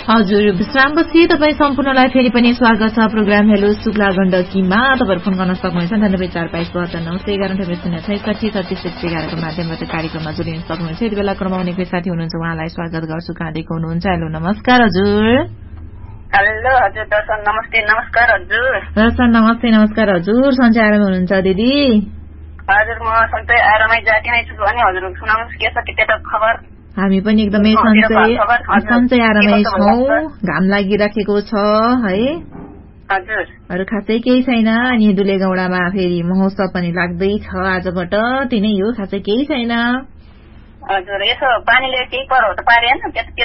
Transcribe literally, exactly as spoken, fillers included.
हजुर विश्रामपछि तपाईँ सम्पूर्णलाई फेरि पनि स्वागत छ प्रोग्राम हेलो शुक्ला गण्डकीमा। तपाईँहरू फोन गर्न सक्नुहुन्छ अन्ठानब्बे चार बाइस बहत्तर नौ सय एघार अन्ठानब्बे शून्य छैसठी छत्तीस एक एघारको माध्यमबाट कार्यक्रममा जोडिन सक्नुहुन्छ। यति बेला क्रमाउने कोही साथी हुनुहुन्छ, उहाँलाई स्वागत गर्छु। कहाँदेखि हुनुहुन्छ? हेलो नमस्कार हजुर। हेलो हजुर दर्शन नमस्ते। नमस्कार हजुर। दर्शन नमस्ते नमस्कार हजुर। सन्चै आरामै हुनुहुन्छ दिदी? हजुर म सधैँ आरामै जाति नै छु अनि हजुर सुनाउनुहोस् के छ त्यता खबर? हामी पनि एकदमै सन्चै सन्चै आरामै छौँ। घाम लागिराखेको छ है हजुर। अरू खासै केही छैन। अनि दुलेगौडामा फेरि महोत्सव पनि लाग्दैछ आजबाट, तिनै हो, खासै केही छैन। हजुर यसो पानीले केही पर त पारेन?